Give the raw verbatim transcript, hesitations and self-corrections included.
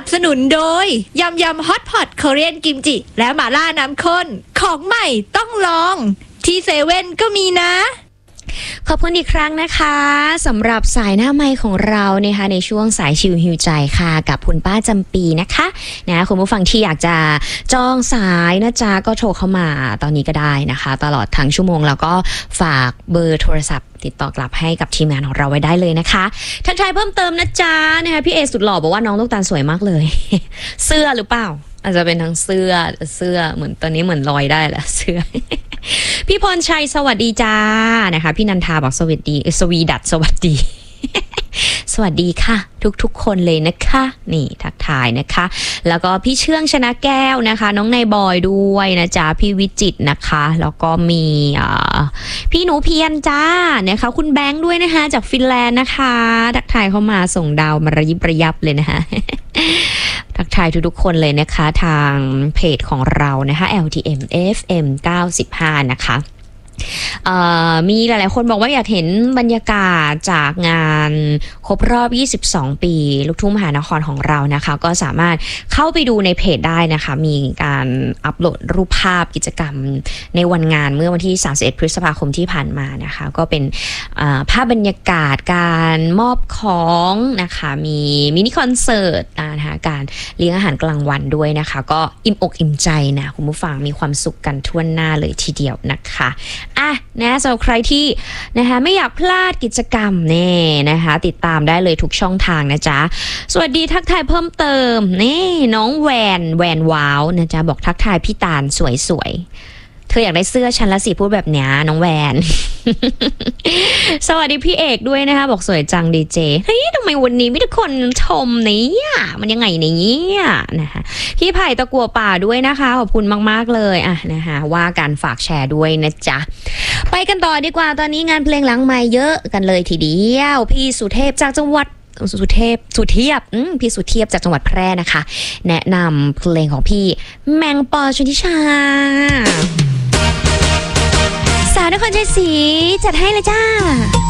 บสนุนโดยยำยำฮอตพอตเกาหลีกิมจิและหม่าล่าน้ำข้นของใหม่ต้องลองที่เซเว่นก็มีนะขอบคุณอีกครั้งนะคะสำหรับสายหน้าไมค์ของเรานะคะในช่วงสายชิวหิวใจค่ะกับคุณป้าจำปีนะคะนะคุณผู้ฟังที่อยากจะจองสายนะจ๊ะก็โทรเข้ามาตอนนี้ก็ได้นะคะตลอดทั้งชั่วโมงแล้วก็ฝากเบอร์โทรศัพท์ติดต่อกลับให้กับทีมงานของเราไว้ได้เลยนะคะทักทายเพิ่มเติมนะจ๊ะนะคะพี่เอสุดหล่อบอกว่าน้องตุ๊กตาสวยมากเลย เสื้อหรือเปล่าอาจจะเป็นทั้งเสื้อเสื้อเหมือนตอนนี้เหมือนลอยได้แหละเสื้อ พี่พรชัยสวัสดีจ้านะคะพี่นันทาบอกสวัสดีสวีดัตสวัสดี สวัสดีค่ะทุกๆคนเลยนะคะนี่ทักทายนะคะแล้วก็พี่เชื่องชนะแก้วนะคะน้องนายบอยด้วยนะจ๊ะพี่วิจิตรนะคะแล้วก็มีพี่หนูเพียรจ้านะคะคุณแบงค์ด้วยนะคะจากฟินแลนด์นะคะทักทายเข้ามาส่งดาวมาระยิบระยับเลยนะคะ ทักทายทุกๆคนเลยนะคะทางเพจของเรานะคะ แอล ที เอ็ม เอฟ เอ็ม เก้าสิบห้านะคะมีหลายๆคนบอกว่าอยากเห็นบรรยากาศจากงานครบรอบยี่สิบสองปีลูกทุ่งมหานครของเรานะคะก็สามารถเข้าไปดูในเพจได้นะคะมีการอัปโหลดรูปภาพกิจกรรมในวันงานเมื่อวันที่สามสิบเอ็ดพฤษภาคมที่ผ่านมานะคะก็เป็นภาพบรรยากาศการมอบของนะคะมีมินิคอนเสิร์ตนะคะการเลี้ยงอาหารกลางวันด้วยนะคะก็อิ่มอกอิ่มใจนะคุณผู้ฟังมีความสุขกันทั่วหน้าเลยทีเดียวนะคะอ่ะนะสำหรับใครที่นะคะไม่อยากพลาดกิจกรรมแน่นะคะติดตามได้เลยทุกช่องทางนะจ๊ะสวัสดีทักทายเพิ่มเติมนี่น้องแวนแวนว้าวนะจ๊ะบอกทักทายพี่ตาลสวยๆเธออยากได้เสื้อชั้นละสีพูดแบบเนี้ยน้องแวน สวัสดีพี่เอกด้วยนะคะบอกสวยจังดีเจเฮ้ยทำไมวันนี้มีทุกคนชมเนี่ยมันยังไงเนี่ยนะคะพี่ไผ่ตะกัวป่าด้วยนะคะขอบคุณมากๆเลยอ่ะนะคะว่าการฝากแชร์ด้วยนะจ๊ะไปกันต่อดีกว่าตอนนี้งานเพลงหลังไมค์เยอะกันเลยทีเดียวพี่สุเทพจากจังหวัดสุเทพสุเทียบพี่สุเทียบจากจังหวัดแพร่นะคะแนะนำเพลงของพี่แมงปอชนทิชาสาวนครชัยศรีจัดให้เลยจ้า